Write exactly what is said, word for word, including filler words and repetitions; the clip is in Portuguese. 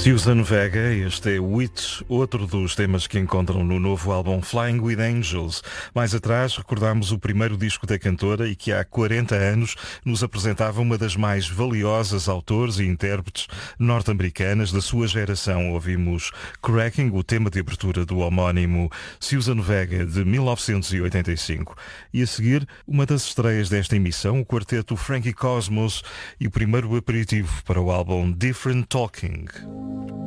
Susan Vega, este é Witch, outro dos temas que encontram no novo álbum Flying with Angels. Mais atrás recordámos o primeiro disco da cantora e que há quarenta anos nos apresentava uma das mais valiosas autores e intérpretes norte-americanas da sua geração. Ouvimos Cracking, o tema de abertura do homónimo Susan Vega de mil novecentos e oitenta e cinco. E a seguir, uma das estreias desta emissão, o quarteto Frankie Cosmos e o primeiro aperitivo para o álbum Different Talking.